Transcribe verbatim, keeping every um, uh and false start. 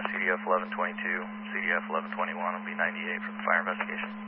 C D F eleven twenty-two, C D F eleven twenty-one will be ninety-eight for the fire investigation.